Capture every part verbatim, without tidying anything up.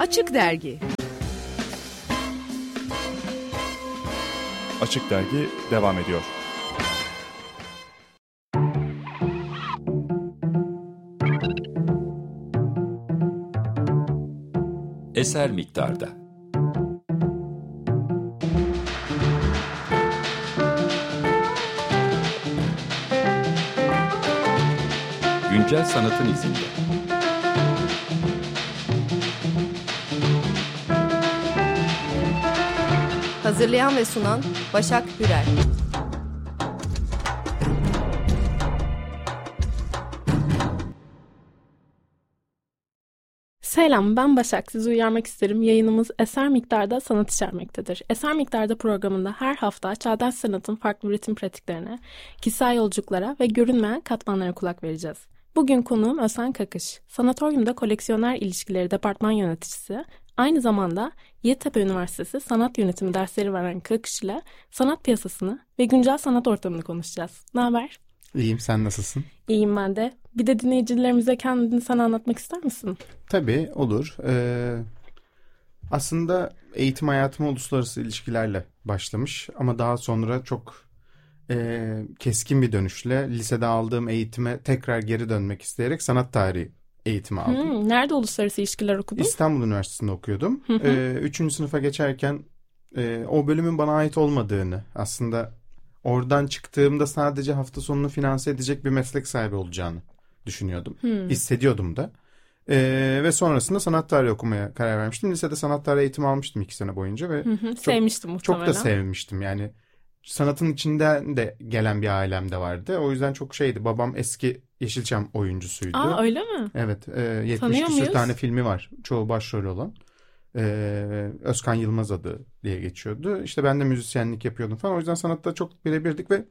Açık Dergi. Açık Dergi devam ediyor. Eser miktarda. Güncel sanatın izinde. Hazırlayan ve sunan Başak Hürel. Selam, ben Başak. Sizi uyarmak isterim. Yayınımız Eser Miktarda sanat içermektedir. Eser Miktarda programında her hafta çağdaş sanatın farklı üretim pratiklerine, kişisel yolculuklara ve görünmeyen katmanlara kulak vereceğiz. Bugün konuğum Özhan Kakış. Sanatoryumda koleksiyoner ilişkileri departman yöneticisi, aynı zamanda Yeditepe Üniversitesi sanat yönetimi dersleri veren Kakış ile sanat piyasasını ve güncel sanat ortamını konuşacağız. Ne haber? İyiyim, sen nasılsın? İyiyim ben de. Bir de dinleyicilerimize kendini sana anlatmak ister misin? Tabii, olur. Ee, aslında eğitim hayatıma uluslararası ilişkilerle başlamış ama daha sonra çok e, keskin bir dönüşle lisede aldığım eğitime tekrar geri dönmek isteyerek sanat tarihi eğitimi aldım. Hmm, nerede uluslararası ilişkiler okudun? İstanbul Üniversitesi'nde okuyordum. Hı hı. Ee, üçüncü sınıfa geçerken e, o bölümün bana ait olmadığını, aslında oradan çıktığımda sadece hafta sonunu finanse edecek bir meslek sahibi olacağını düşünüyordum. Hmm. Hissediyordum da. Ee, ve sonrasında sanat tarihi okumaya karar vermiştim. Lisede sanat tarihi eğitimi almıştım iki sene boyunca ve hı hı, çok, sevmiştim muhtemelen. Çok da sevmiştim. Yani sanatın içinden de gelen bir ailem de vardı. O yüzden çok şeydi. Babam eski Yeşilçam oyuncusuydu. Aa, öyle mi? Evet. E, yetmiş küsur tane filmi var. Çoğu başrol olan. Ee, Özkan Yılmaz adı diye geçiyordu. İşte ben de müzisyenlik yapıyordum falan. O yüzden sanatta çok birebirdik ve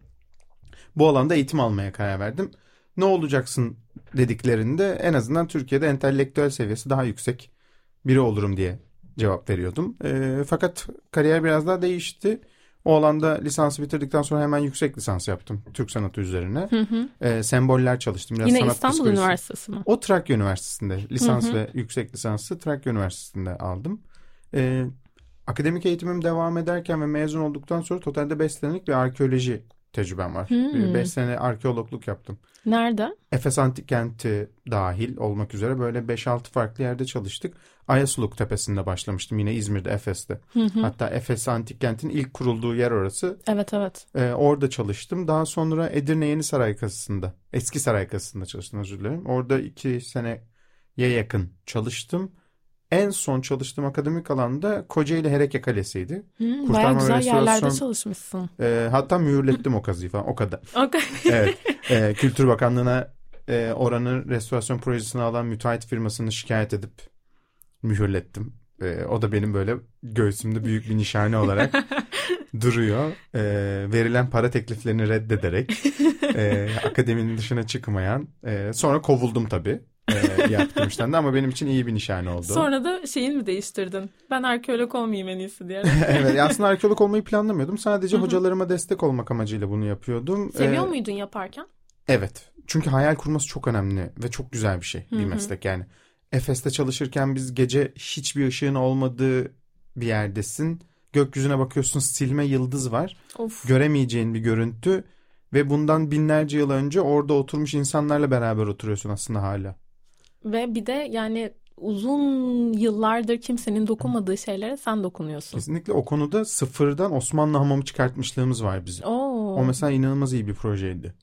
bu alanda eğitim almaya karar verdim. Ne olacaksın dediklerinde en azından Türkiye'de entelektüel seviyesi daha yüksek biri olurum diye cevap veriyordum. E, fakat kariyer biraz daha değişti. O alanda lisansı bitirdikten sonra hemen yüksek lisans yaptım Türk sanatı üzerine. Hı hı. E, semboller çalıştım. Biraz Yine sanat İstanbul psikolojisi. Üniversitesi mi? O Trakya Üniversitesi'nde lisans hı hı. ve yüksek lisansı Trakya Üniversitesi'nde aldım. E, akademik eğitimim devam ederken ve mezun olduktan sonra totalde beş senelik bir arkeoloji tecrübem var. beş sene arkeologluk yaptım. Nerede? Efes Antik Kenti dahil olmak üzere böyle beş altı farklı yerde çalıştık. Ayasuluk Tepesi'nde başlamıştım yine İzmir'de, Efes'te. Hı hı. Hatta Efes Antik Kent'in ilk kurulduğu yer orası. Evet evet. Ee, orada çalıştım. Daha sonra Edirne Yeni Saray Kasası'nda, Eski Saray Kasası'nda çalıştım, özür dilerim. Orada iki seneye yakın çalıştım. En son çalıştığım akademik alanda Kocaeli Hereke Kalesi'ydi. Hmm, bayağı güzel restorasyon, yerlerde çalışmışsın. E, hatta mühürlettim o kazıyı falan, o kadar. Okay. Evet, e, Kültür Bakanlığı'na e, oranın restorasyon projesini alan müteahhit firmasını şikayet edip mühürlettim. E, o da benim böyle göğsümde büyük bir nişane olarak duruyor. E, verilen para tekliflerini reddederek e, akademinin dışına çıkmayan. E, sonra kovuldum tabii. e, yaptığım işten de, ama benim için iyi bir nişane oldu. Sonra da şeyin mi değiştirdin? Ben arkeolog olmayayım en iyisi diye. Evet, aslında arkeolog olmayı planlamıyordum. Sadece hocalarıma destek olmak amacıyla bunu yapıyordum. Seviyor ee, muydun yaparken? Evet. Çünkü hayal kurması çok önemli ve çok güzel bir şey, bir Hı-hı. meslek yani. Efes'te çalışırken biz gece hiçbir ışığın olmadığı bir yerdesin. Gökyüzüne bakıyorsun, silme yıldız var. Of. Göremeyeceğin bir görüntü ve bundan binlerce yıl önce orada oturmuş insanlarla beraber oturuyorsun aslında hala. Ve bir de yani uzun yıllardır kimsenin dokunmadığı şeylere sen dokunuyorsun. Kesinlikle, o konuda sıfırdan Osmanlı hamamı çıkartmışlığımız var bizim. Oo. O mesela inanılmaz iyi bir projeydi.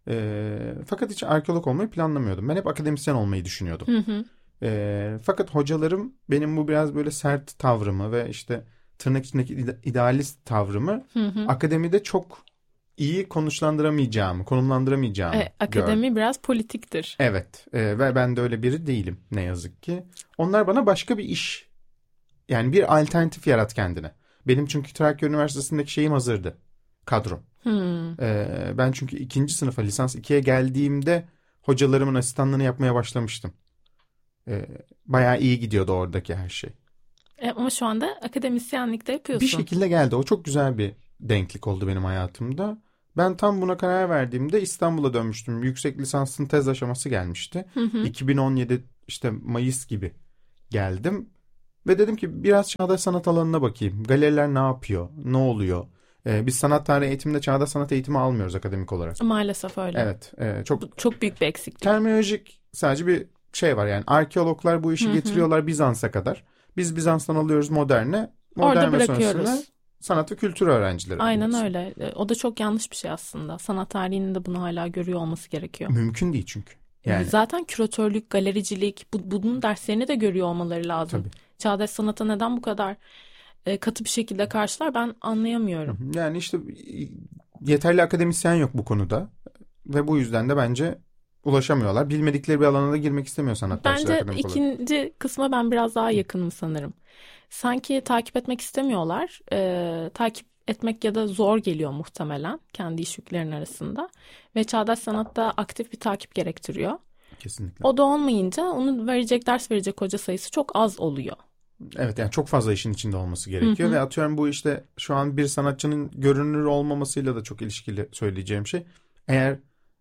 E, fakat hiç arkeolog olmayı planlamıyordum. Ben hep akademisyen olmayı düşünüyordum. Hı hı. E, fakat hocalarım benim bu biraz böyle sert tavrımı ve işte tırnak içindeki idealist tavrımı hı hı. akademide çok iyi konuşlandıramayacağımı, konumlandıramayacağımı e, Akademi gördüm. Biraz politiktir. Evet e, ve ben de öyle biri değilim ne yazık ki. Onlar bana başka bir iş, yani bir alternatif yarat kendine. Benim çünkü Trakya Üniversitesi'ndeki şeyim hazırdı, kadrom. Hmm. E, ben çünkü ikinci sınıfa, lisans ikiye geldiğimde hocalarımın asistanlığını yapmaya başlamıştım. E, bayağı iyi gidiyordu oradaki her şey. E, ama şu anda akademisyenlikte yapıyorsun. Bir şekilde geldi. O çok güzel bir denklik oldu benim hayatımda. Ben tam buna karar verdiğimde İstanbul'a dönmüştüm. Yüksek lisansın tez aşaması gelmişti. Hı hı. iki bin on yedi işte Mayıs gibi geldim. Ve dedim ki biraz çağdaş sanat alanına bakayım. Galeriler ne yapıyor? Ne oluyor? Ee, biz sanat tarihi eğitiminde çağdaş sanat eğitimi almıyoruz akademik olarak. Maalesef öyle. Evet. E, çok çok büyük bir eksiklik. Terminolojik sadece bir şey var yani. Arkeologlar bu işi Hı-hı. getiriyorlar Bizans'a kadar. Biz Bizans'tan alıyoruz moderne. Modern Orada bırakıyoruz. Sanat ve kültür öğrencileri. Aynen öyle. O da çok yanlış bir şey aslında. Sanat tarihinin de bunu hala görüyor olması gerekiyor. Mümkün değil çünkü. Yani... Zaten küratörlük, galericilik bu, bunun derslerini de görüyor olmaları lazım. Tabii. Çağdaş sanata neden bu kadar e, katı bir şekilde karşılar ben anlayamıyorum. Yani işte yeterli akademisyen yok bu konuda. Ve bu yüzden de bence ulaşamıyorlar. Bilmedikleri bir alana da girmek istemiyor sanat dersleri. Bence ikinci kısma ben biraz daha yakınım sanırım. Sanki takip etmek istemiyorlar. Ee, takip etmek ya da zor geliyor muhtemelen kendi iş yüklerinin arasında. Ve çağdaş sanatta aktif bir takip gerektiriyor. Kesinlikle. O da olmayınca onun verecek, ders verecek hoca sayısı çok az oluyor. Evet, yani çok fazla işin içinde olması gerekiyor. Hı hı. Ve atıyorum bu işte şu an bir sanatçının görünür olmamasıyla da çok ilişkili söyleyeceğim şey. Eğer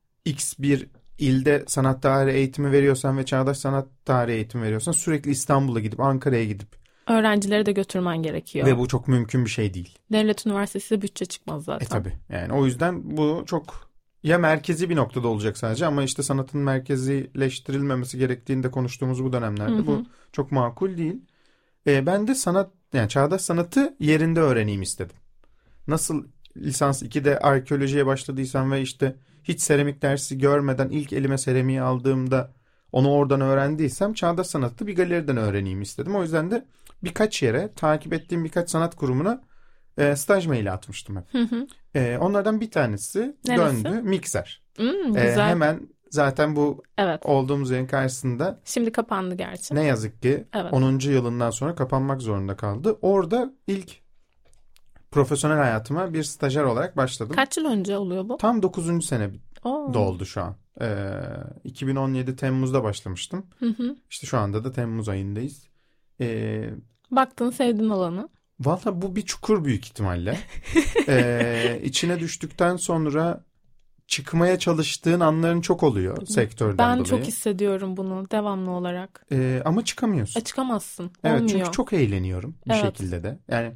X bir ilde sanat tarihi eğitimi veriyorsan ve çağdaş sanat tarihi eğitimi veriyorsan sürekli İstanbul'a gidip Ankara'ya gidip öğrencileri de götürmen gerekiyor. Ve bu çok mümkün bir şey değil. Devlet üniversitesi bütçe çıkmaz zaten. E tabii. Yani o yüzden bu çok ya merkezi bir noktada olacak sadece ama işte sanatın merkezileştirilmemesi gerektiğini de konuştuğumuz bu dönemlerde hı hı. bu çok makul değil. Ee, ben de sanat yani çağdaş sanatı yerinde öğreneyim istedim. Nasıl lisans ikide arkeolojiye başladıysam ve işte hiç seramik dersi görmeden ilk elime seramiği aldığımda onu oradan öğrendiysem çağdaş sanatı bir galeriden öğreneyim istedim. O yüzden de birkaç yere takip ettiğim birkaç sanat kurumuna e, staj maili atmıştım hep. Hı hı. E, onlardan bir tanesi Neresi? döndü Mikser. Hmm, güzel. E, hemen zaten bu evet. olduğumuz yerin karşısında. Şimdi kapandı gerçi. Ne yazık ki evet. onuncu yılından sonra kapanmak zorunda kaldı. Orada ilk profesyonel hayatıma bir stajyer olarak başladım. Kaç yıl önce oluyor bu? Tam dokuzuncu sene Oo. doldu şu an. Ee, iki bin on yedi Temmuz'da başlamıştım. Hı hı. İşte şu anda da Temmuz ayındayız. Ee, Baktın sevdin alanı. Valla bu bir çukur büyük ihtimalle. ee, içine düştükten sonra çıkmaya çalıştığın anların çok oluyor sektörden ben dolayı. Ben çok hissediyorum bunu devamlı olarak. Ee, ama çıkamıyorsun. E, çıkamazsın. Evet olmuyor. Çünkü çok eğleniyorum bir evet. şekilde de. Yani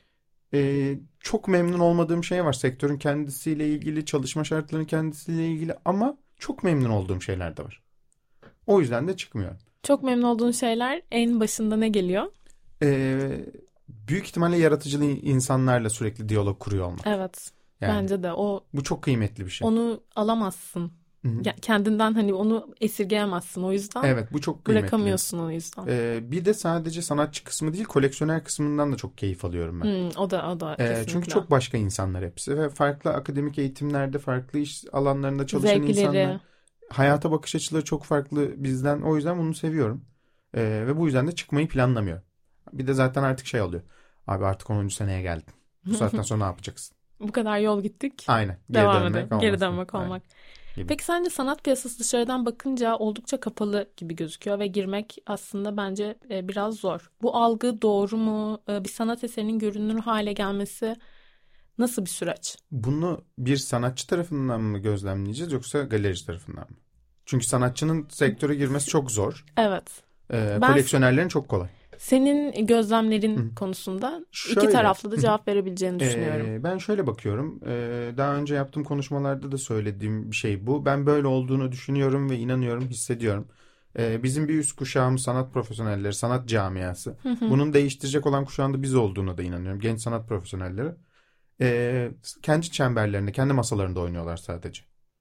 e, çok memnun olmadığım şey var sektörün kendisiyle ilgili, çalışma şartlarının kendisiyle ilgili ama çok memnun olduğum şeyler de var. O yüzden de çıkmıyorum. Çok memnun olduğun şeyler en başında ne geliyor? Ee, büyük ihtimalle yaratıcı insanlarla sürekli diyalog kuruyor olmak. Evet. Yani, bence de o. Bu çok kıymetli bir şey. Onu alamazsın. Ya, kendinden hani onu esirgeyemezsin o yüzden. Evet bu çok kıymetli. Bırakamıyorsun o yüzden. Ee, bir de sadece sanatçı kısmı değil koleksiyoner kısmından da çok keyif alıyorum ben. Hmm, o da o da kesinlikle. Ee, çünkü çok başka insanlar hepsi ve farklı akademik eğitimlerde farklı iş alanlarında çalışan Zevkleri. insanlar. Hayata bakış açıları çok farklı bizden. O yüzden bunu seviyorum. Ee, ve bu yüzden de çıkmayı planlamıyorum. Bir de zaten artık şey oluyor. Abi artık onuncu seneye geldin. Bu saatten sonra ne yapacaksın? Bu kadar yol gittik. Aynen. Geri Devam dönmek edelim. olmasın. Geri dönmek olmak. Aynen. Peki sence sanat piyasası dışarıdan bakınca oldukça kapalı gibi gözüküyor ve girmek aslında bence biraz zor. Bu algı doğru mu? Bir sanat eserinin görünür hale gelmesi nasıl bir süreç? Bunu bir sanatçı tarafından mı gözlemleyeceğiz yoksa galerici tarafından mı? Çünkü sanatçının sektöre girmesi çok zor. Evet. Ee, ben... Koleksiyonerlerin çok kolay. Senin gözlemlerin Hı. konusunda şöyle, iki taraflı da cevap verebileceğini düşünüyorum. Ee, ben şöyle bakıyorum. Ee, daha önce yaptığım konuşmalarda da söylediğim bir şey bu. Ben böyle olduğunu düşünüyorum ve inanıyorum, hissediyorum. Ee, bizim bir üst kuşağımız sanat profesyonelleri, sanat camiası. Hı hı. Bunun değiştirecek olan kuşağın da biz olduğuna da inanıyorum. Genç sanat profesyonelleri. Ee, kendi çemberlerinde, kendi masalarında oynuyorlar sadece.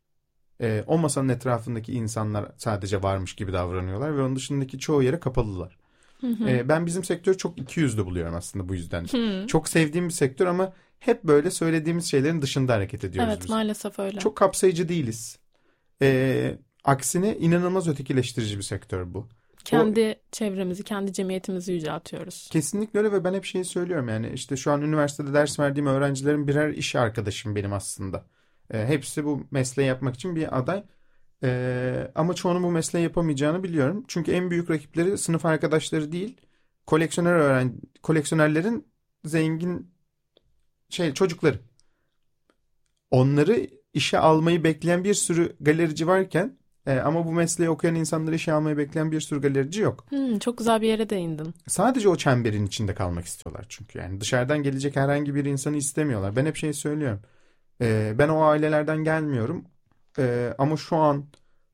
Ee, o masanın etrafındaki insanlar sadece varmış gibi davranıyorlar ve onun dışındaki çoğu yere kapalılar. Hı hı. Ee, ben bizim sektörü çok ikiyüzlü buluyorum aslında bu yüzden. Hı. Çok sevdiğim bir sektör ama hep böyle söylediğimiz şeylerin dışında hareket ediyoruz evet, biz. Evet maalesef öyle. Çok kapsayıcı değiliz. Ee, aksine inanılmaz ötekileştirici bir sektör bu. Kendi o, çevremizi, kendi cemiyetimizi yüceltiyoruz. Kesinlikle öyle ve ben hep şeyi söylüyorum yani işte şu an üniversitede ders verdiğim öğrencilerin birer iş arkadaşım benim aslında. Ee, hepsi bu mesleği yapmak için bir aday. Ee, ama çoğunun bu mesleği yapamayacağını biliyorum. Çünkü en büyük rakipleri sınıf arkadaşları değil, koleksiyoner öğren koleksiyonerlerin zengin şey çocukları. Onları işe almayı bekleyen bir sürü galerici varken E, ama bu mesleği okuyan insanları işe almayı bekleyen bir sürü galerici yok. Hmm, çok güzel bir yere değindin. Sadece o çemberin içinde kalmak istiyorlar çünkü. Yani dışarıdan gelecek herhangi bir insanı istemiyorlar. Ben hep şey söylüyorum. E, ben o ailelerden gelmiyorum. E, ama şu an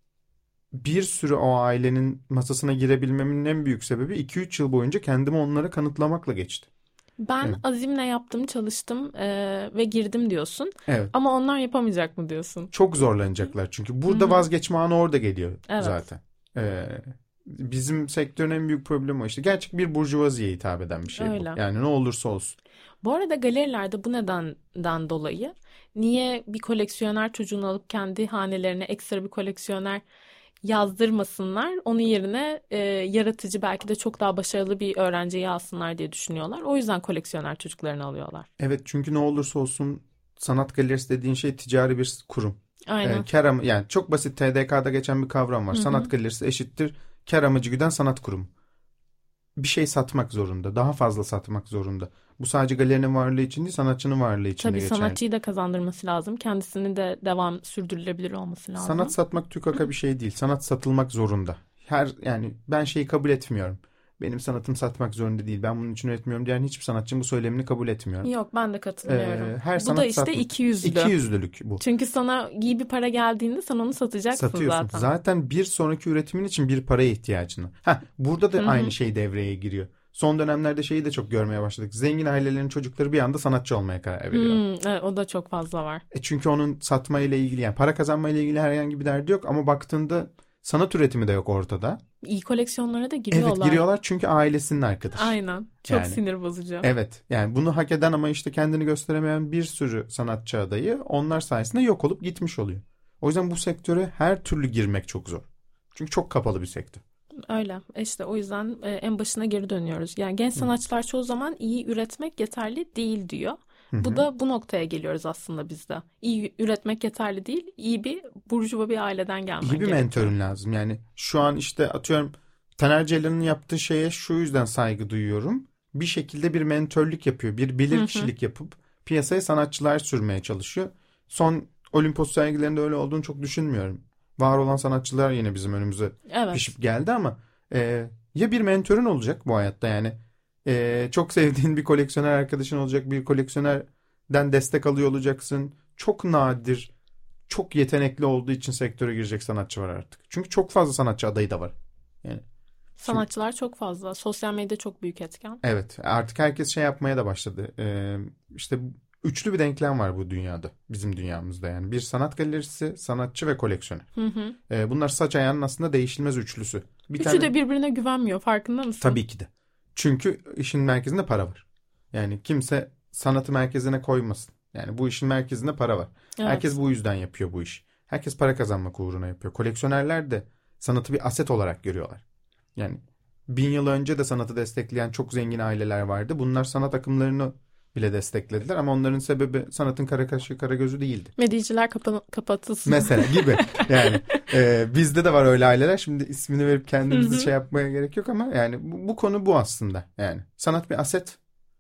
bir sürü o ailenin masasına girebilmemin en büyük sebebi iki üç yıl boyunca kendimi onlara kanıtlamakla geçti. Ben Evet. azimle yaptım, çalıştım e, ve girdim diyorsun. Evet. Ama onlar yapamayacak mı diyorsun? Çok zorlanacaklar çünkü burada Hı-hı. vazgeçme anı orada geliyor Evet. zaten. Ee, bizim sektörün en büyük problemi o işte. Gerçek bir burjuvaziye hitap eden bir şey Öyle. bu. Yani ne olursa olsun. Bu arada galerilerde bu nedenden dolayı niye bir koleksiyoner çocuğunu alıp kendi hanelerine ekstra bir koleksiyoner yazdırmasınlar, onun yerine e, yaratıcı, belki de çok daha başarılı bir öğrenciyi alsınlar diye düşünüyorlar. O yüzden koleksiyoner çocuklarını alıyorlar. Evet, çünkü ne olursa olsun sanat galerisi dediğin şey ticari bir kurum. Aynen. Ee, kar amı, yani çok basit T D K'da geçen bir kavram var. Hı hı. Sanat galerisi eşittir kar amacı güden sanat kurumu. Bir şey satmak zorunda. Daha fazla satmak zorunda. Bu sadece galerinin varlığı için değil, sanatçının varlığı için de Tabii geçerli. sanatçıyı da kazandırması lazım. Kendisini de devam sürdürülebilir olması lazım. Sanat satmak tükaka bir şey değil. Sanat satılmak zorunda. Her yani ben şeyi kabul etmiyorum. Benim sanatım satmak zorunda değil. Ben bunun için üretmiyorum diyen hiçbir sanatçının bu söylemini kabul etmiyorum. Yok, ben de katılmıyorum. Ee, her bu sanat da işte satmak. ikiyüzlü. İkiyüzlülük bu. Çünkü sana iyi bir para geldiğinde sen onu satacaksın Satıyorsun. zaten. Zaten bir sonraki üretimin için bir paraya ihtiyacın var. Heh, burada da Hı hı. aynı şey devreye giriyor. Son dönemlerde şeyi de çok görmeye başladık. Zengin ailelerin çocukları bir anda sanatçı olmaya karar veriyor. Hmm, evet, o da çok fazla var. E çünkü onun satmayla ilgili, yani para kazanmayla ilgili herhangi bir derdi yok ama baktığında sanat üretimi de yok ortada. İyi koleksiyonlara da giriyorlar. Evet, giriyorlar çünkü ailesinin arkadaşı. Aynen. Çok Yani, sinir bozucu. Evet. Yani bunu hak eden ama işte kendini gösteremeyen bir sürü sanatçı adayı onlar sayesinde yok olup gitmiş oluyor. O yüzden bu sektöre her türlü girmek çok zor. Çünkü çok kapalı bir sektör. Öyle. İşte o yüzden e, en başına geri dönüyoruz. Yani genç sanatçılar çoğu zaman iyi üretmek yeterli değil diyor. Hı-hı. Bu da bu noktaya geliyoruz aslında biz de. İyi üretmek yeterli değil. İyi bir burjuva bir aileden gelmen gerekiyor. İyi bir gerekiyor. mentörün lazım. Yani şu an işte atıyorum Taner Ceylan'ın yaptığı şeye şu yüzden saygı duyuyorum. Bir şekilde bir mentörlük yapıyor. Bir bilirkişilik yapıp piyasaya sanatçılar sürmeye çalışıyor. Son Olimpos sergilerinde öyle olduğunu çok düşünmüyorum. Var olan sanatçılar yine bizim önümüze Evet. pişip geldi ama e, ya bir mentörün olacak bu hayatta, yani e, çok sevdiğin bir koleksiyoner arkadaşın olacak, bir koleksiyonerden destek alıyor olacaksın. Çok nadir, çok yetenekli olduğu için sektöre girecek sanatçı var artık. Çünkü çok fazla sanatçı adayı da var. Yani sanatçılar çok fazla. Sosyal medya çok büyük etken. evet, artık herkes şey yapmaya da başladı. E, işte üçlü bir denklem var bu dünyada, bizim dünyamızda yani. Bir sanat galerisi, sanatçı ve koleksiyoner. Hı hı. E, bunlar saç ayağının aslında değişilmez üçlüsü. Bir Üçü tane... de birbirine güvenmiyor, farkında mısın? Tabii ki de. Çünkü işin merkezinde para var. Yani kimse sanatı merkezine koymasın. Yani bu işin merkezinde para var. Evet. Herkes bu yüzden yapıyor bu işi. Herkes para kazanmak uğruna yapıyor. Koleksiyonerler de sanatı bir aset olarak görüyorlar. Yani bin yıl önce de sanatı destekleyen çok zengin aileler vardı. Bunlar sanat akımlarını bile desteklediler ama onların sebebi sanatın kara kaşı kara gözü değildi. Medyacılar kapa- kapatılsın. Mesela gibi. Yani e, bizde de var öyle aileler. Şimdi ismini verip kendimizi şey yapmaya gerek yok ama yani bu, bu konu bu aslında. Yani sanat bir aset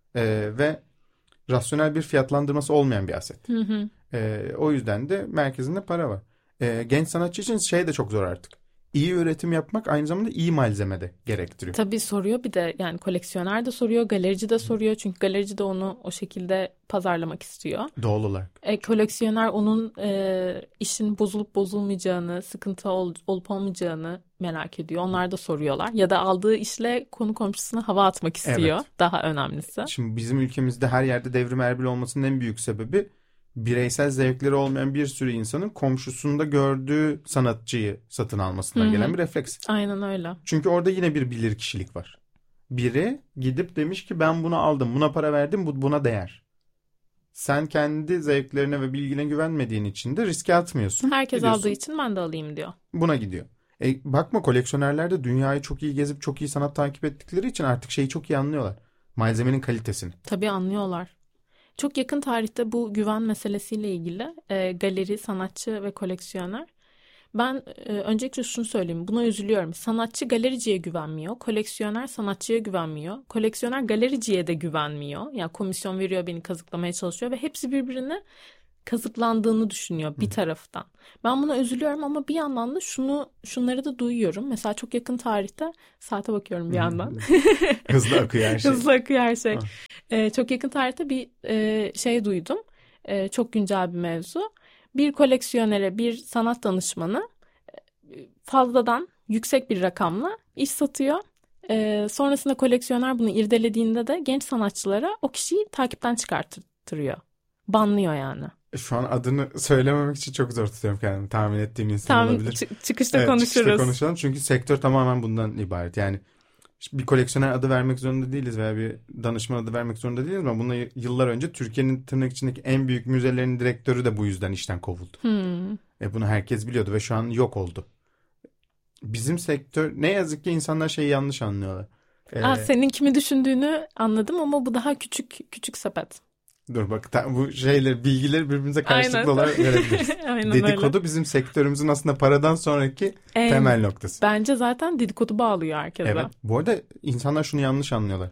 e, ve rasyonel bir fiyatlandırması olmayan bir aset. Hı hı. E, o yüzden de merkezinde para var. E, genç sanatçı için şey de çok zor artık. İyi üretim yapmak aynı zamanda iyi malzeme de gerektiriyor. Tabii soruyor, bir de yani koleksiyoner de soruyor, galerici de soruyor. Çünkü galerici de onu o şekilde pazarlamak istiyor. Doğal olarak. E, koleksiyoner onun e, işin bozulup bozulmayacağını, sıkıntı ol, olup olmayacağını merak ediyor. Onlar da soruyorlar. Ya da aldığı işle konu komşusuna hava atmak istiyor. Evet. Daha önemlisi. Şimdi bizim ülkemizde her yerde Devrim Erbil olmasının en büyük sebebi bireysel zevkleri olmayan bir sürü insanın komşusunda gördüğü sanatçıyı satın almasından Hı-hı. gelen bir refleks. Aynen öyle. Çünkü orada yine bir bilirkişilik var. Biri gidip demiş ki ben bunu aldım, buna para verdim, bu buna değer. Sen kendi zevklerine ve bilgine güvenmediğin için de riske atmıyorsun. Herkes Gidiyorsun, aldığı için ben de alayım diyor. buna gidiyor. E, bakma, koleksiyonerler de dünyayı çok iyi gezip çok iyi sanat takip ettikleri için artık şeyi çok iyi anlıyorlar. Malzemenin kalitesini. Tabii anlıyorlar. Çok yakın tarihte bu güven meselesiyle ilgili e, galeri, sanatçı ve koleksiyoner. Ben e, öncelikle şunu söyleyeyim. Buna üzülüyorum. Sanatçı galericiye güvenmiyor. Koleksiyoner sanatçıya güvenmiyor. Koleksiyoner galericiye de güvenmiyor. Yani komisyon veriyor, beni kazıklamaya çalışıyor ve hepsi birbirine kazıklandığını düşünüyor bir taraftan. Ben buna üzülüyorum ama bir yandan da şunu şunları da duyuyorum. Mesela çok yakın tarihte saate bakıyorum bir yandan. Hızlı akıyor her şey. Hızlı akıyor her şey. Ee, çok yakın tarihte bir e, şey duydum. E, çok güncel bir mevzu. Bir koleksiyonere, bir sanat danışmanı fazladan yüksek bir rakamla iş satıyor. E, sonrasında koleksiyoner bunu irdelediğinde de genç sanatçılara o kişiyi takipten çıkarttırıyor. Banlıyor yani. Şu an adını söylememek için çok zor tutuyorum kendimi. Tahmin ettiğim insan Tamam, olabilir. Ç- çıkışta evet, konuşuruz. Çıkışta konuşalım çünkü sektör tamamen bundan ibaret. Yani bir koleksiyoner adı vermek zorunda değiliz veya bir danışman adı vermek zorunda değiliz ama bundan yıllar önce Türkiye'nin tırnak içindeki en büyük müzelerinin direktörü de bu yüzden işten kovuldu. Hmm. E bunu herkes biliyordu ve şu an yok oldu. Bizim sektör ne yazık ki insanlar şeyi yanlış anlıyorlar. Ee, Aa, senin kimi düşündüğünü anladım ama bu daha küçük küçük sepet. Dur bak ta, bu şeyler bilgileri birbirimize karşılıklı Aynen. olarak verebiliriz. Aynen Dedikodu öyle. bizim sektörümüzün aslında paradan sonraki En, temel noktası. Bence zaten dedikodu bağlıyor herkese. Evet. Bu arada insanlar şunu yanlış anlıyorlar.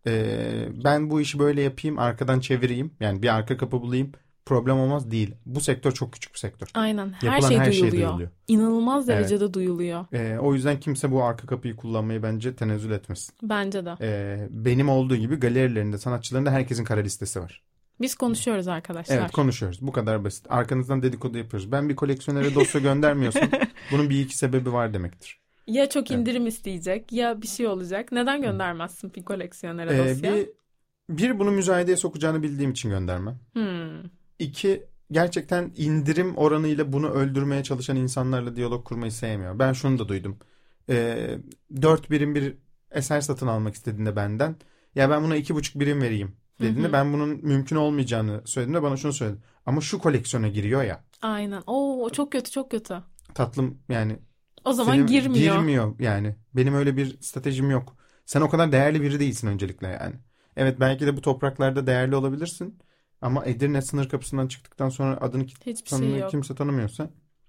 Ee, ben bu işi böyle yapayım, arkadan çevireyim. Yani bir arka kapı bulayım. Problem olmaz değil. Bu sektör çok küçük bir sektör. Aynen. Her, Yapılan şey, her duyuluyor. şey duyuluyor. İnanılmaz derecede Evet. duyuluyor. Ee, o yüzden kimse bu arka kapıyı kullanmayı bence tenezzül etmesin. Bence de. Ee, benim olduğu gibi galerilerinde, sanatçılarında herkesin kara listesi var. Biz konuşuyoruz arkadaşlar. Evet, konuşuyoruz. Bu kadar basit. Arkanızdan dedikodu yapıyoruz. Ben bir koleksiyonere dosya göndermiyorsam bunun bir iki sebebi var demektir. Ya çok indirim evet. isteyecek ya bir şey olacak. Neden göndermezsin bir koleksiyonere Ee, dosya? Bir, bir bunu müzayedeye sokacağını bildiğim için göndermem. Hmm. İki, gerçekten indirim oranıyla bunu öldürmeye çalışan insanlarla diyalog kurmayı sevmiyorum. Ben şunu da duydum. Ee, dört birim bir eser satın almak istediğinde benden, ya ben buna iki buçuk birim vereyim dediğinde, hı hı. ben bunun mümkün olmayacağını söylediğimde bana şunu söyledi. Ama şu koleksiyona giriyor ya. Aynen. Oo, çok kötü çok kötü. Tatlım yani. O zaman girmiyor. Girmiyor yani. Benim öyle bir stratejim yok. Sen o kadar değerli biri değilsin öncelikle yani. Evet, belki de bu topraklarda değerli olabilirsin. Ama Edirne sınır kapısından çıktıktan sonra adını tanımıyor, şey kimse tanımıyorsa.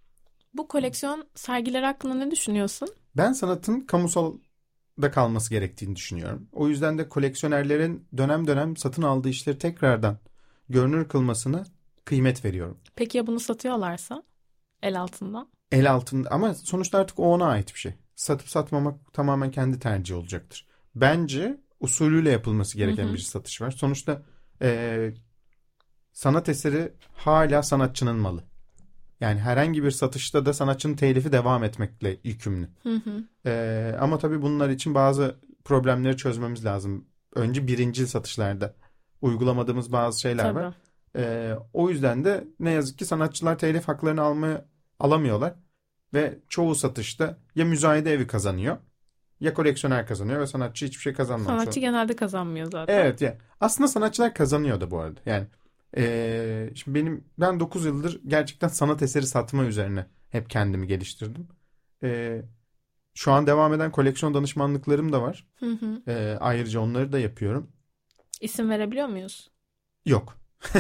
Bu koleksiyon sergileri hakkında ne düşünüyorsun? Ben sanatın kamusalda kalması gerektiğini düşünüyorum. O yüzden de koleksiyonerlerin dönem dönem satın aldığı işleri tekrardan görünür kılmasına kıymet veriyorum. Peki ya bunu satıyorlarsa el altında? El altında ama sonuçta artık o ona ait bir şey. Satıp satmamak tamamen kendi tercihi olacaktır. Bence usulüyle yapılması gereken hı hı. bir satış var. Sonuçta ee, sanat eseri hala sanatçının malı. Yani herhangi bir satışta da sanatçının telifi devam etmekle yükümlü. Hı hı. Ee, ama tabii bunlar için bazı problemleri çözmemiz lazım. Önce birincil satışlarda uygulamadığımız bazı şeyler tabii. var. Ee, o yüzden de ne yazık ki sanatçılar telif haklarını almaya alamıyorlar. Ve çoğu satışta ya müzayede evi kazanıyor ya koleksiyoner kazanıyor ve sanatçı hiçbir şey kazanmıyor. Sanatçı genelde kazanmıyor zaten. Evet yani. Aslında sanatçılar kazanıyor da bu arada. Yani Ee, şimdi benim ben dokuz yıldır gerçekten sanat eseri satma üzerine hep kendimi geliştirdim. Ee, şu an devam eden koleksiyon danışmanlıklarım da var. Hı hı. Ee, ayrıca onları da yapıyorum. İsim verebiliyor muyuz? Yok.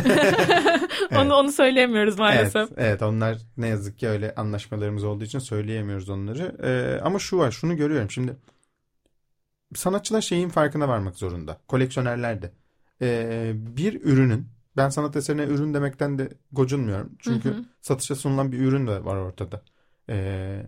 evet. Onu onu söyleyemiyoruz maalesef. Evet, evet, onlar ne yazık ki öyle anlaşmalarımız olduğu için söyleyemiyoruz onları. Ee, ama şu var, şunu görüyorum şimdi. Sanatçılar şeyin farkına varmak zorunda. Koleksiyonerler de. Ee, bir ürünün, ben sanat eserine ürün demekten de gocunmuyorum. Çünkü hı hı. satışa sunulan bir ürün de var ortada. Ee,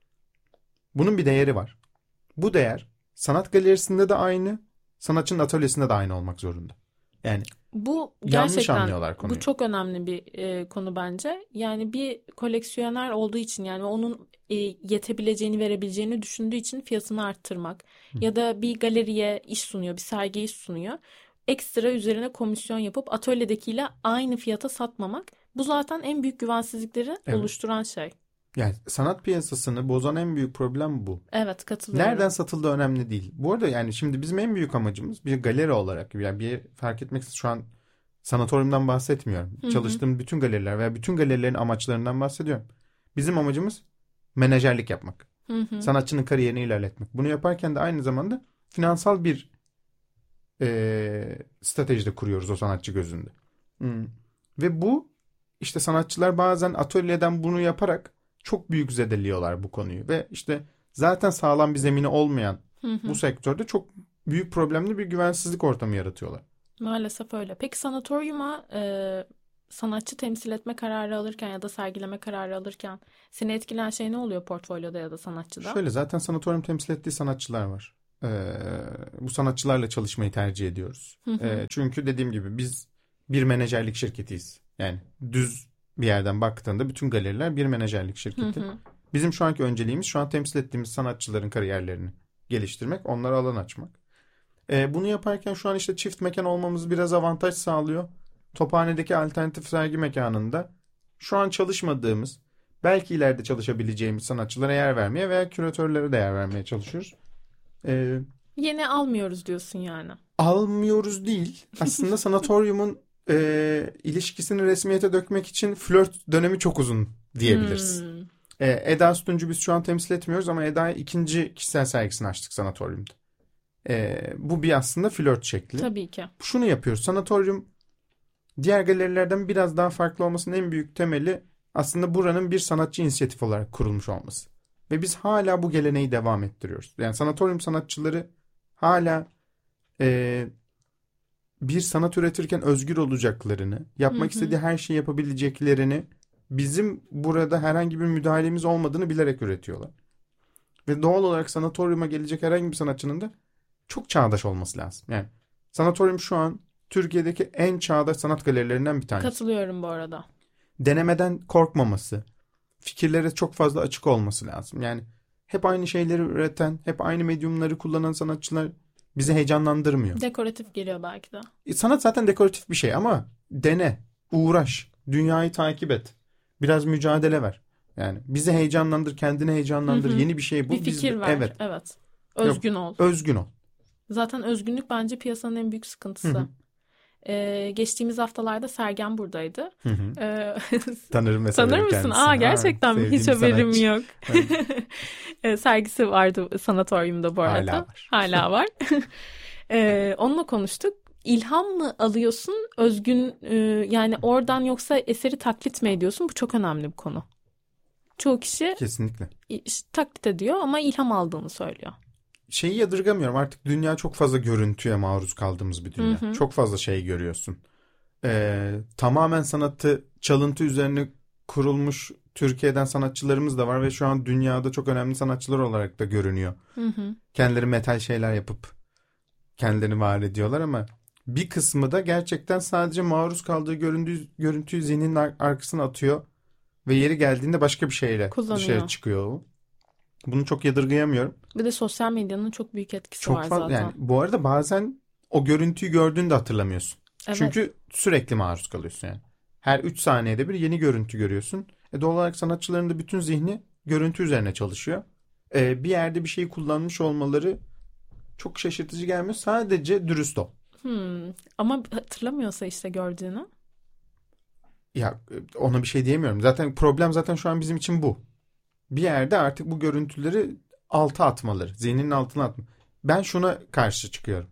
bunun bir değeri var. Bu değer sanat galerisinde de aynı, sanatçının atölyesinde de aynı olmak zorunda. Yani bu yanlış anlıyorlar konuyu. Bu çok önemli bir e, konu bence. Yani bir koleksiyoner olduğu için, yani onun e, yetebileceğini, verebileceğini düşündüğü için fiyatını arttırmak hı. ya da bir galeriye iş sunuyor, bir sergi iş sunuyor. Ekstra üzerine komisyon yapıp atölyedekiyle aynı fiyata satmamak. Bu zaten en büyük güvensizlikleri evet. oluşturan şey. Yani sanat piyasasını bozan en büyük problem bu. Evet, katılıyorum. Nereden satıldığı önemli değil. Bu arada yani şimdi bizim en büyük amacımız bir galeri olarak, yani bir fark etmeksizin şu an sanatoryumdan bahsetmiyorum. Hı-hı. Çalıştığım bütün galeriler veya bütün galerilerin amaçlarından bahsediyorum. Bizim amacımız menajerlik yapmak. Hı-hı. Sanatçının kariyerini ilerletmek. Bunu yaparken de aynı zamanda finansal bir E, stratejide kuruyoruz o sanatçı gözünde. Hmm. Ve bu işte sanatçılar bazen atölyeden bunu yaparak çok büyük zedeliyorlar bu konuyu ve işte zaten sağlam bir zemini olmayan hı hı. bu sektörde çok büyük problemli bir güvensizlik ortamı yaratıyorlar. Maalesef öyle. Peki sanatoryuma e, sanatçı temsil etme kararı alırken ya da sergileme kararı alırken seni etkileyen şey ne oluyor portfolyoda ya da sanatçıda? Şöyle, zaten sanatoryum temsil ettiği sanatçılar var. Ee, bu sanatçılarla çalışmayı tercih ediyoruz. Ee, çünkü dediğim gibi biz bir menajerlik şirketiyiz. Yani düz bir yerden baktığında bütün galeriler bir menajerlik şirketi. Hı hı. Bizim şu anki önceliğimiz şu an temsil ettiğimiz sanatçıların kariyerlerini geliştirmek, onlara alan açmak. Ee, bunu yaparken şu an işte çift mekan olmamız biraz avantaj sağlıyor. Tophane'deki alternatif sergi mekanında şu an çalışmadığımız, belki ileride çalışabileceğimiz sanatçılara yer vermeye veya küratörlere de yer vermeye çalışıyoruz. Ee, Yeni almıyoruz diyorsun yani. Almıyoruz değil. Aslında sanatoryumun e, ilişkisini resmiyete dökmek için flört dönemi çok uzun diyebiliriz. Hmm. Ee, Eda Sütuncu biz şu an temsil etmiyoruz ama Eda'ya ikinci kişisel sergisini açtık sanatoryumda. Ee, bu bir aslında flört şekli. Tabii ki. Şunu yapıyoruz. Sanatoryum diğer galerilerden biraz daha farklı olmasının en büyük temeli aslında buranın bir sanatçı inisiyatifi olarak kurulmuş olması. Ve biz hala bu geleneği devam ettiriyoruz. Yani sanatoryum sanatçıları hala e, bir sanat üretirken özgür olacaklarını, yapmak hı hı. istediği her şeyi yapabileceklerini, bizim burada herhangi bir müdahalemiz olmadığını bilerek üretiyorlar. Ve doğal olarak sanatoryuma gelecek herhangi bir sanatçının da çok çağdaş olması lazım. Yani sanatoryum şu an Türkiye'deki en çağdaş sanat galerilerinden bir tanesi. Katılıyorum bu arada. Denemeden korkmaması, fikirlere çok fazla açık olması lazım. Yani hep aynı şeyleri üreten, hep aynı medyumları kullanan sanatçılar bizi heyecanlandırmıyor. Dekoratif geliyor belki de. E, sanat zaten dekoratif bir şey ama dene, uğraş, dünyayı takip et. Biraz mücadele ver. Yani bizi heyecanlandır, kendini heyecanlandır. Hı hı. Yeni bir şey bul. Bir fikir Biz, ver. Evet. evet. Özgün ol. Özgün ol. Zaten özgünlük bence piyasanın en büyük sıkıntısı. Hı hı. Ee, geçtiğimiz haftalarda Sergen buradaydı. Hı hı. Ee, Tanırım mesela. Tanır mısın? Kendisini. Aa, gerçekten mi? Hiç haberim sanatçı. Yok. ee, sergisi vardı sanatoryumda bu arada. Hala var. Hala var. ee, onunla konuştuk. İlham mı alıyorsun? Özgün e, yani oradan, yoksa eseri taklit mi ediyorsun? Bu çok önemli bir konu. Çoğu kişi kesinlikle taklit ediyor ama ilham aldığını söylüyor. Şeyi yadırgamıyorum, artık dünya çok fazla görüntüye maruz kaldığımız bir dünya. Hı hı. Çok fazla şey görüyorsun. Ee, tamamen sanatı çalıntı üzerine kurulmuş Türkiye'den sanatçılarımız da var ve şu an dünyada çok önemli sanatçılar olarak da görünüyor. Hı hı. Kendileri metal şeyler yapıp kendilerini var ediyorlar ama bir kısmı da gerçekten sadece maruz kaldığı görüntüyü, görüntüyü zihninin ar- arkasına atıyor ve yeri geldiğinde başka bir şeyle kullanıyor. Dışarı çıkıyor. Bunu çok yadırgayamıyorum. Bir de sosyal medyanın çok büyük etkisi çok var fazla, zaten. Yani bu arada bazen o görüntüyü gördüğünde hatırlamıyorsun. Evet. Çünkü sürekli maruz kalıyorsun yani. Her üç saniyede bir yeni görüntü görüyorsun. E doğal olarak sanatçıların da bütün zihni görüntü üzerine çalışıyor. E, bir yerde bir şeyi kullanmış olmaları çok şaşırtıcı gelmiyor. Sadece dürüst ol. Hmm. Ama hatırlamıyorsa işte gördüğünü. Ya ona bir şey diyemiyorum. Zaten problem zaten şu an bizim için bu. Bir yerde artık bu görüntüleri alta atmaları. Zihninin altına atma. Ben şuna karşı çıkıyorum.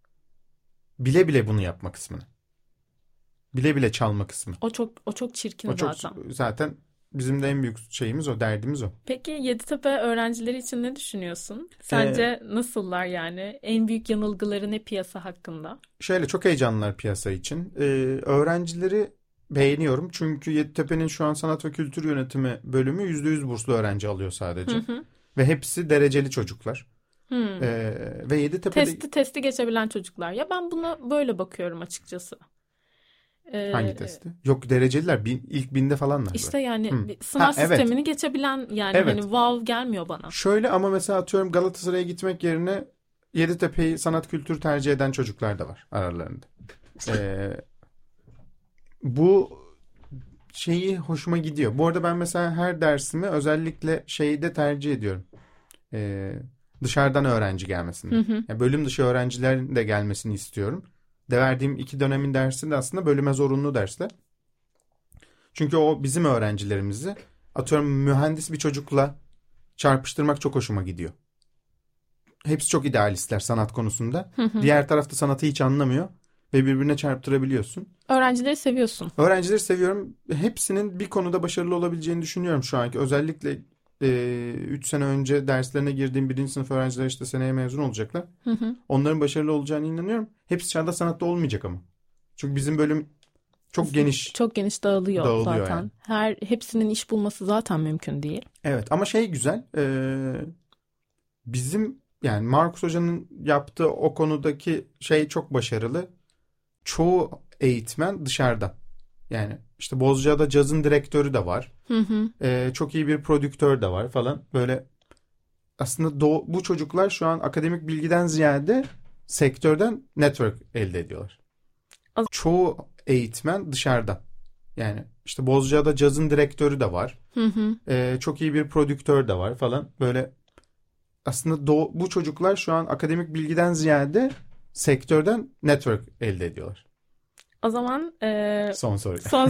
Bile bile bunu yapma kısmını. Bile bile çalma kısmı. O çok o çok çirkin o çok, zaten. Zaten bizim de en büyük şeyimiz o, derdimiz o. Peki Yeditepe öğrencileri için ne düşünüyorsun? Sence ee, nasıllar yani? En büyük yanılgıları ne piyasa hakkında? Şöyle, çok heyecanlılar piyasa için. Ee, öğrencileri beğeniyorum. Çünkü Yeditepe'nin şu an sanat ve kültür yönetimi bölümü yüzde yüz burslu öğrenci alıyor sadece. Hı hı. Ve hepsi dereceli çocuklar. Hmm. Ee, ve Yeditepe'de... Testi, testi geçebilen çocuklar. Ya ben buna böyle bakıyorum açıkçası. Ee, Hangi testi? Yok, dereceliler. Bin, ilk binde falanlar. İşte yani hmm. sınav ha, sistemini evet. geçebilen yani evet. hani wow gelmiyor bana. Şöyle ama mesela atıyorum Galatasaray'a gitmek yerine Yeditepe'yi sanat kültür tercih eden çocuklar da var aralarında. Ee, bu şeyi hoşuma gidiyor. Bu arada ben mesela her dersimi özellikle şeyde tercih ediyorum. Ee, dışarıdan öğrenci gelmesini. Hı hı. Yani bölüm dışı öğrencilerin de gelmesini istiyorum. De verdiğim iki dönemin dersi de aslında bölüme zorunlu dersler. Çünkü o bizim öğrencilerimizi atıyorum mühendis bir çocukla çarpıştırmak çok hoşuma gidiyor. Hepsi çok idealistler sanat konusunda. Hı hı. Diğer tarafta sanatı hiç anlamıyor ve birbirine çarptırabiliyorsun. Öğrencileri seviyorsun. Öğrencileri seviyorum. Hepsinin bir konuda başarılı olabileceğini düşünüyorum şu anki. Özellikle üç sene önce derslerine girdiğim birinci sınıf öğrenciler işte seneye mezun olacaklar. Hı hı. Onların başarılı olacağını inanıyorum. Hepsi çağdaş sanatta olmayacak ama. Çünkü bizim bölüm çok geniş çok geniş dağılıyor, dağılıyor zaten. Yani. Her hepsinin iş bulması zaten mümkün değil. Evet ama şey güzel. E, bizim yani Markus Hoca'nın yaptığı o konudaki şey çok başarılı. Çoğu eğitmen dışarıda. Yani işte Bozcaada cazın direktörü de var. Hı hı. E, çok iyi bir prodüktör de var falan. Böyle aslında do- bu çocuklar şu an akademik bilgiden ziyade sektörden network elde ediyorlar. Az- Çoğu eğitmen dışarıda. Yani işte Bozcaada cazın direktörü de var. Hı hı. E, çok iyi bir prodüktör de var falan. Böyle aslında do- bu çocuklar şu an akademik bilgiden ziyade sektörden network elde ediyorlar. O zaman e, Son soru. son